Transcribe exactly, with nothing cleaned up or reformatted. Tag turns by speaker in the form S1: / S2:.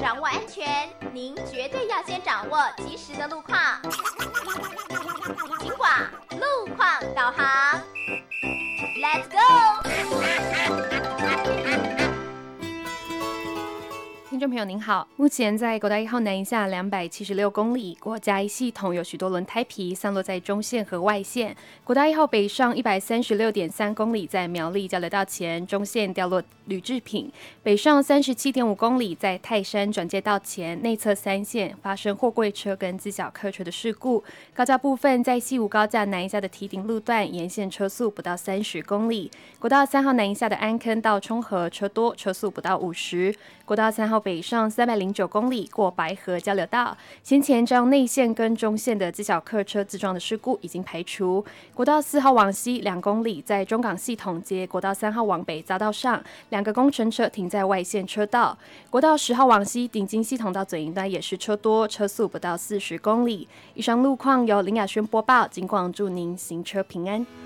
S1: 掌握安全，您绝对要先掌握及时的路况。警广路况导航 ，Let's go！
S2: 听众朋友您好，目前在国道一号南下两百七十六公里，国嘉一系统有许多轮胎皮散落在中线和外线。国道一号北上一百三十六点三公里，在苗栗交流道前中线掉落铝制品；北上三十七点五公里，在泰山转接道前内侧三线发生货柜车跟自小客车的事故。高架部分在西武高架南一下的堤顶路段，沿线车速不到三十公里。国道三号南一下的安坑到冲河车多，车速不到五十。国道三号北上三百零九公里，过白河交流道，先前将内线跟中线的自小客车自撞的事故已经排除。国道四号往西两公里，在中港系统接国道三号往北匝道上，两个工程车停在外线车道。国道十号往西顶金系统到嘴营端也是车多，车速不到四十公里。以上路况由林雅轩播报，警广祝您行车平安。